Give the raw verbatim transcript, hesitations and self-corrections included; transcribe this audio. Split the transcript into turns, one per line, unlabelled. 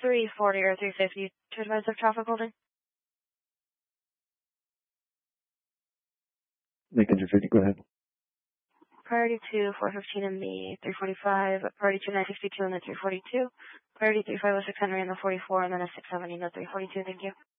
three forty or three fifty to advise of traffic holding.
Lincoln two fifty, go ahead.
Priority two, four fifteen in the three forty-five, priority two, nine sixty-two in the three forty-two, priority three five oh six Henry in the forty-four, and then a six seventy in the three forty-two, thank you.